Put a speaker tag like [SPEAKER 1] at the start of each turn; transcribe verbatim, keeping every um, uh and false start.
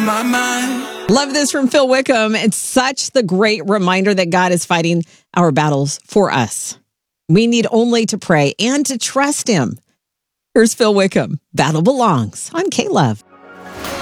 [SPEAKER 1] on my mind.
[SPEAKER 2] Love this from Phil Wickham. It's such the great reminder that God is fighting our battles for us. We need only to pray and to trust him. Here's Phil Wickham. Battle Belongs on K-Love.